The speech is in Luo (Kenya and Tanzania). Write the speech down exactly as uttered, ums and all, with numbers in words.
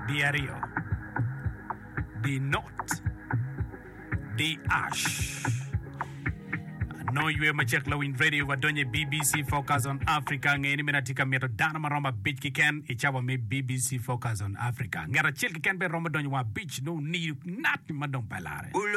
Diario, the North, the Ash. No yue machek lawin radio wadonye B B C Focus on Africa ngeni minatika mero dana maroma beach kiken ichawa me B B C Focus on Africa. Ngara chil kiken be roma donye wa beach no need not madong palare.